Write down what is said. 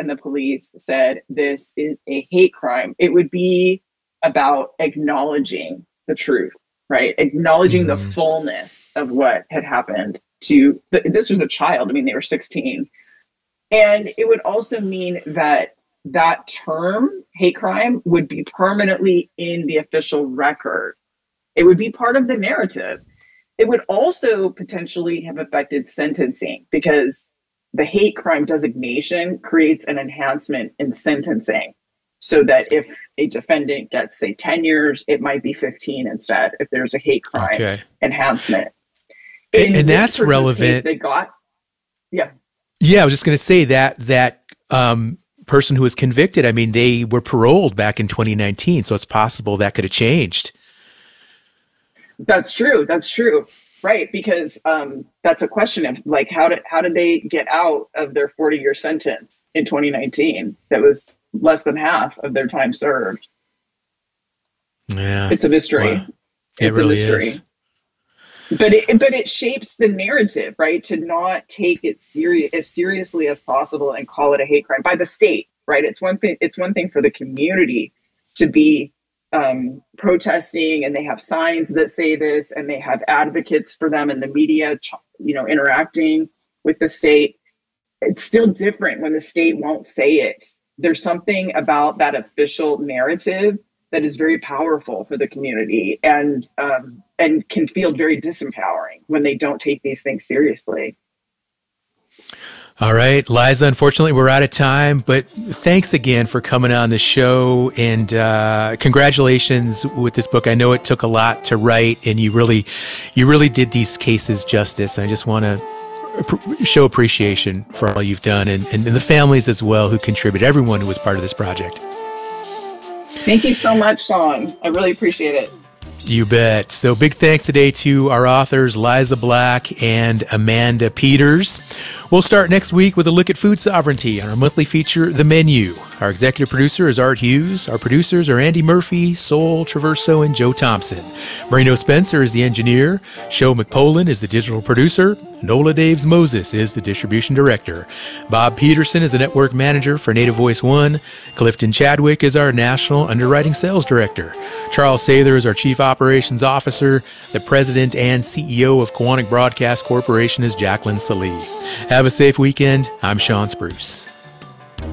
and the police said this is a hate crime, it would be about acknowledging the truth, right? Acknowledging the Mhm. fullness of what had happened to this was a child. I mean, they were 16. And it would also mean that that term, hate crime, would be permanently in the official record. It would be part of the narrative. It would also potentially have affected sentencing because the hate crime designation creates an enhancement in sentencing so that if a defendant gets, say, 10 years, it might be 15 instead if there's a hate crime Okay. enhancement. And In this that's person's case, relevant. they got, yeah, Yeah, I was just going to say that person who was convicted, I mean, they were paroled back in 2019, so it's possible that could have changed. that's true. That's true. Right, because that's a question of like how did they get out of their 40-year sentence in 2019? That was less than half of their time served. Yeah. It's a mystery. Well, it It's a really is. mystery. But it shapes the narrative, right? To not take it as seriously as possible and call it a hate crime by the state, right? It's one thing for the community to be protesting, and they have signs that say this, and they have advocates for them in the media, interacting with the state. It's still different when the state won't say it. There's something about that official narrative that is very powerful for the community, and can feel very disempowering when they don't take these things seriously. All right, Liza, unfortunately, we're out of time, but thanks again for coming on the show, and congratulations with this book. I know it took a lot to write, and you really did these cases justice. I just want to show appreciation for all you've done, and the families as well who contributed, everyone who was part of this project. Thank you so much, Sean. I really appreciate it. You bet. So big thanks today to our authors, Liza Black and Amanda Peters. We'll start next week with a look at food sovereignty on our monthly feature, The Menu. Our executive producer is Art Hughes. Our producers are Andy Murphy, Sol Traverso, and Joe Thompson. Marino Spencer is the engineer. Sho McPolin is the digital producer. Nola Daves Moses is the distribution director. Bob Peterson is the network manager for Native Voice One. Clifton Chadwick is our national underwriting sales director. Charles Sather is our chief operations officer. The president and CEO of Kiwanis Broadcast Corporation is Jacqueline Salee. Have a safe weekend. I'm Sean Spruce.